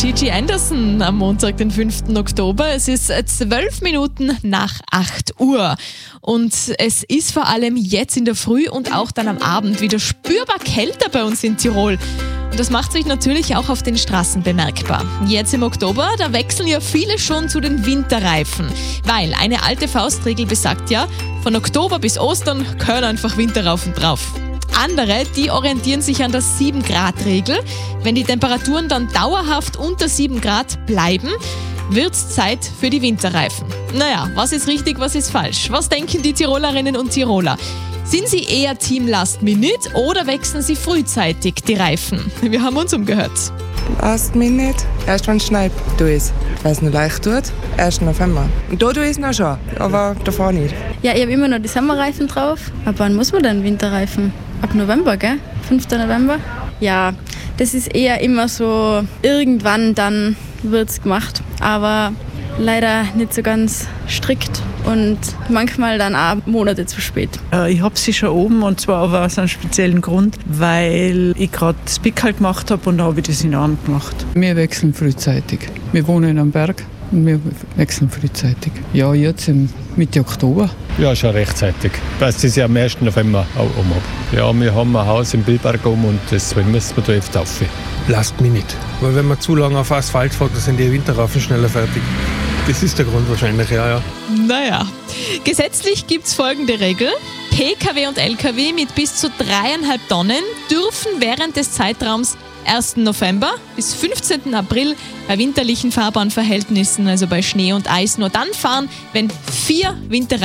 Gigi Anderson am Montag, den 5. Oktober. Es ist 12 Minuten nach 8 Uhr. Und es ist vor allem jetzt in der Früh und auch dann am Abend wieder spürbar kälter bei uns in Tirol. Und das macht sich natürlich auch auf den Straßen bemerkbar. Jetzt im Oktober, da wechseln ja viele schon zu den Winterreifen. Weil eine alte Faustregel besagt ja, von Oktober bis Ostern gehören einfach Winterreifen drauf. Andere, die orientieren sich an der 7-Grad-Regel. Wenn die Temperaturen dann dauerhaft unter 7 Grad bleiben, wird's Zeit für die Winterreifen. Naja, was ist richtig, was ist falsch? Was denken die Tirolerinnen und Tiroler? Sind sie eher Team Last Minute oder wechseln sie frühzeitig die Reifen? Wir haben uns umgehört. Last Minute, erst wenn es schneit ist. Weil es noch leicht tut, 1. November. Und da tue ich es noch schon, aber davor nicht. Ja, ich habe immer noch die Sommerreifen drauf. Aber wann muss man denn Winterreifen? Ab November, gell? 5. November? Ja, das ist eher immer so, irgendwann dann wird's gemacht. Aber leider nicht so ganz strikt und manchmal dann auch Monate zu spät. Ich habe sie schon oben und zwar aber aus einem speziellen Grund, weil ich gerade das Pickel gemacht habe und da habe ich das in den Arm gemacht. Wir wechseln frühzeitig. Wir wohnen am Berg und wir wechseln frühzeitig. Ja, jetzt Mitte Oktober. Ja, schon rechtzeitig. Das ist ja am 1. November auch um. Ja, wir haben ein Haus im Billberg und deswegen müssen wir da öfter rauf. Last Minute. Weil wenn man zu lange auf Asphalt fährt, dann sind die Winterreifen schneller fertig. Das ist der Grund wahrscheinlich, ja. Naja, gesetzlich gibt's folgende Regel. Pkw und Lkw mit bis zu 3,5 Tonnen dürfen während des Zeitraums 1. November bis 15. April bei winterlichen Fahrbahnverhältnissen, also bei Schnee und Eis, nur dann fahren, wenn 4 Winterreifen